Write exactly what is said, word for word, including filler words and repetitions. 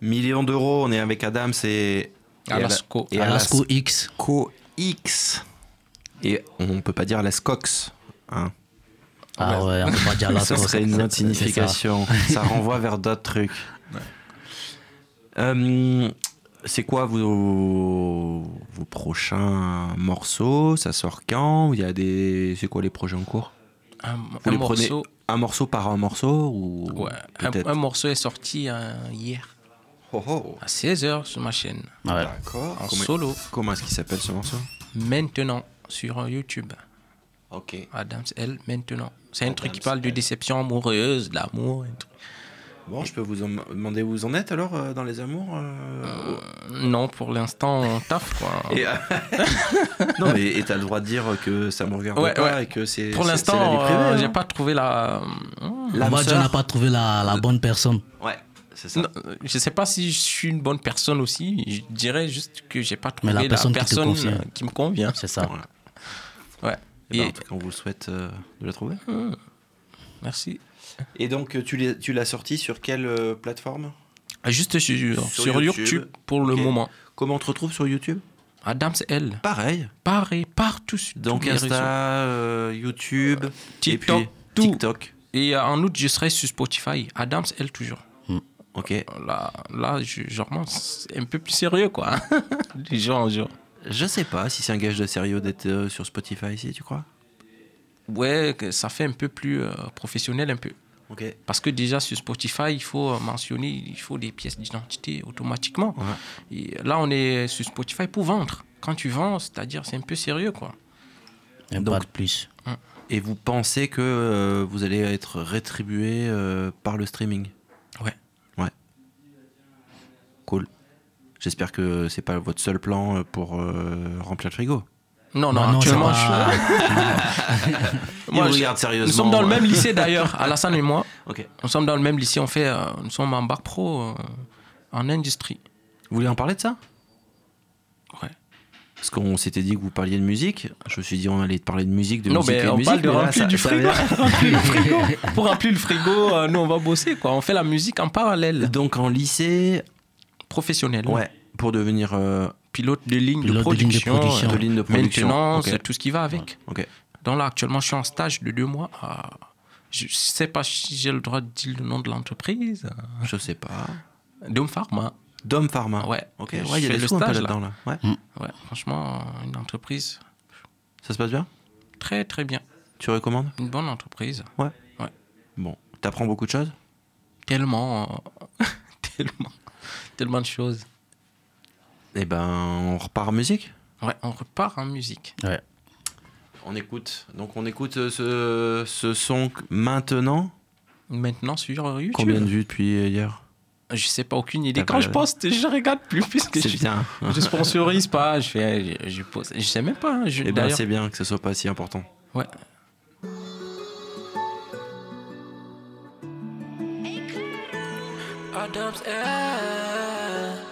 Millions d'euros, on est avec Adams et... Alasco. Et Alasco X. Alasco X. Et on peut pas dire Alascox. Hein. Ah ouais, on peut pas dire Alasco. Ça serait une autre signification. Ça. ça renvoie vers d'autres trucs. Ouais. Euh, c'est quoi vos, vos prochains morceaux? Ça sort quand? Il y a des... C'est quoi les projets en cours? Un, Vous un les morceau. Prenez un morceau par un morceau ou Ouais, un, un morceau est sorti euh, hier. Oh oh. À seize heures sur ma chaîne. Ouais. D'accord. En comment, solo. Comment est-ce qu'il s'appelle ce morceau? Maintenant, sur YouTube. Ok. Adams L, maintenant. C'est un Adams truc qui parle de déception amoureuse, d'amour. Un truc. Bon, je peux vous en demander où vous en êtes alors euh, dans les amours euh... Euh, Non, pour l'instant, on taffe quoi. Et, euh... non, mais et t'as le droit de dire que ça me regarde ouais, pas ouais. et que c'est. Pour c'est, l'instant, c'est la vie privée, euh, hein. j'ai pas trouvé la. la Moi, on n'a pas trouvé la, la bonne personne. Ouais, c'est ça. Non, je sais pas si je suis une bonne personne aussi. Je dirais juste que j'ai pas trouvé mais la personne, la personne qui, qui me convient. C'est ça. Ouais. ouais. Et, et ben, en tout cas, on vous souhaite euh, de la trouver. Mmh. Merci. Et donc, tu l'as, tu l'as sorti sur quelle euh, plateforme? Juste sur, sur, sur YouTube. YouTube pour okay. le moment. Comment on te retrouve sur YouTube? Adams L. Pareil. Pareil, partout. Donc Insta, euh, YouTube, TikTok, et puis TikTok. Et euh, en août, je serai sur Spotify. Adams L toujours. Mm. Ok. Là, là je, je remonte. C'est un peu plus sérieux, quoi. Du jour en jour. Je sais pas si c'est un gage de sérieux d'être euh, sur Spotify ici, tu crois? Ouais, ça fait un peu plus euh, professionnel, un peu. Okay. Parce que déjà sur Spotify, il faut mentionner, il faut des pièces d'identité automatiquement. Ouais. Et là, on est sur Spotify pour vendre. Quand tu vends, c'est-à-dire c'est un peu sérieux, quoi. Un Donc, pas de plus. Et vous pensez que euh, vous allez être rétribué euh, par le streaming? Ouais. Ouais. Cool. J'espère que c'est pas votre seul plan pour euh, remplir le frigo. Non, non, non, actuellement, pas... je... Moi, je regarde sérieusement. Nous sommes dans le même lycée d'ailleurs, Alassane et moi. Okay. Nous sommes dans le même lycée, on fait, euh, nous sommes en bac pro euh, en industrie. Vous voulez en parler de ça? Ouais. Parce qu'on s'était dit que vous parliez de musique. Je me suis dit on allait parler de musique, de non, musique mais et de on musique. parle de remplir là, du ça, frigo. Ça remplir le frigo. Pour remplir le frigo, euh, nous on va bosser quoi. On fait la musique en parallèle. Donc en lycée professionnel. Ouais. Pour devenir euh... pilote de ligne pilote de production, de, ligne de production. de ligne de production. Maintenance, okay. tout ce qui va avec. Okay. Donc là actuellement je suis en stage de deux mois. À... Je sais pas si j'ai le droit de dire le nom de l'entreprise. Je sais pas. Dome Pharma. Dome Pharma. Ouais. Ok. Ouais, il y a des le stage là-dedans là. Ouais. Mm. Ouais. Franchement, une entreprise. Ça se passe bien? Très très bien. Tu recommandes? Une bonne entreprise. Ouais. Ouais. Bon, t'apprends beaucoup de choses? Tellement, tellement, tellement de choses. Eh ben, on repart en musique? Ouais, on repart en musique. Ouais. On écoute. Donc on écoute ce, ce son maintenant. Maintenant sur YouTube. Combien de vues depuis hier? Je sais pas, aucune idée. Quand je poste, je regarde plus puisque c'est je, bien. je sponsorise pas. Je fais, je, je poste. Je sais même pas. Je, eh ben c'est bien que ce soit pas si important. Ouais. Adams L.